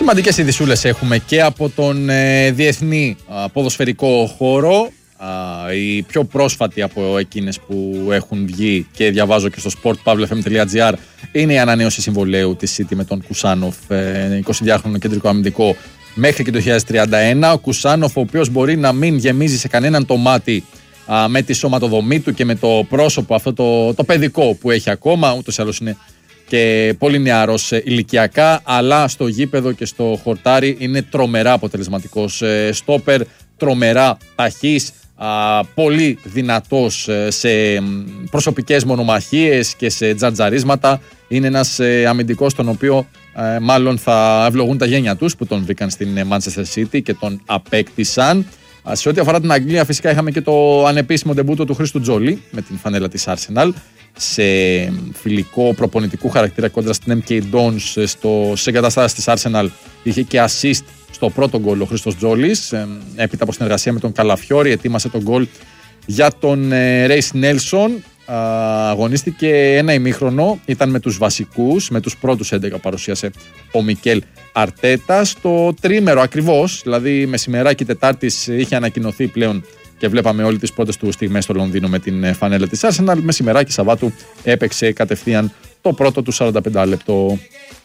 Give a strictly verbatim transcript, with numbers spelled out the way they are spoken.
Σημαντικές ειδησούλες έχουμε και από τον ε, διεθνή α, ποδοσφαιρικό χώρο. Α, η πιο πρόσφατη από εκείνες που έχουν βγει και διαβάζω και στο sport pavle f m τελεία g r είναι η ανανέωση συμβολαίου της City με τον Κουσάνοφ, ε, εικοσιδυάχρονο κεντρικό αμυντικό, μέχρι και το δύο χιλιάδες τριάντα ένα. Ο Κουσάνοφ, ο οποίος μπορεί να μην γεμίζει σε κανέναν το μάτι α, με τη σωματοδομή του και με το πρόσωπο αυτό το, το παιδικό που έχει ακόμα, ούτως ή άλλως είναι και πολύ νεαρός ηλικιακά, αλλά στο γήπεδο και στο χορτάρι είναι τρομερά αποτελεσματικός στόπερ, τρομερά ταχύς, α, πολύ δυνατός σε προσωπικές μονομαχίες και σε τζατζαρίσματα. Είναι ένας ε, αμυντικός τον οποίο ε, μάλλον θα ευλογούν τα γένια τους που τον βρήκαν στην Manchester City και τον απέκτησαν. Α, σε ό,τι αφορά την Αγγλία, φυσικά είχαμε και το ανεπίσημο ντεμπούτο του Χρήστου Τζόλι με την φανέλα της Arsenal σε φιλικό προπονητικού χαρακτήρα κόντρα στην εμ κέι Dons στο, στις εγκαταστάσεις της Arsenal. Είχε και assist στο πρώτο γκολ ο Χρήστος Τζόλις, ε, έπειτα από συνεργασία με τον Καλαφιόρη ετοίμασε τον γκολ για τον ε, Ρέις Νέλσον. Αγωνίστηκε ένα ημίχρονο, ήταν με τους βασικούς, με τους πρώτους έντεκα παρουσίασε ο Μικέλ Αρτέτα. Στο τρίμερο ακριβώς, δηλαδή μεσημεράκι Τετάρτης, είχε ανακοινωθεί πλέον και βλέπαμε όλοι τις πρώτες του στιγμές στο Λονδίνο με την φανέλα της Arsenal. Μεσημεράκι Σαββάτου έπαιξε κατευθείαν το πρώτο του σαράντα πέντε λεπτό.